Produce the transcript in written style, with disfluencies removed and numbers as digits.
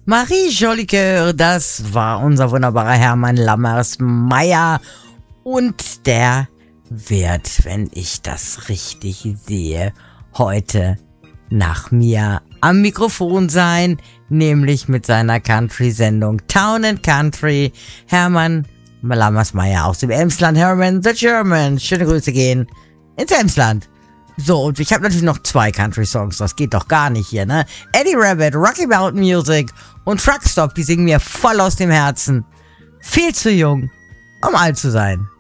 Marie Jolicoeur, das war unser wunderbarer Hermann Lammersmeyer. Und der wird, wenn ich das richtig sehe, heute nach mir am Mikrofon sein, nämlich mit seiner Country-Sendung Town and Country. Hermann Lammersmeyer aus dem Emsland, Herman the German. Schöne Grüße gehen ins Emsland. So, und ich habe natürlich noch 2 Country-Songs, das geht doch gar nicht hier, ne? Eddie Rabbit, Rocky Mountain Music und Truckstop, die singen mir voll aus dem Herzen. Viel zu jung, um alt zu sein.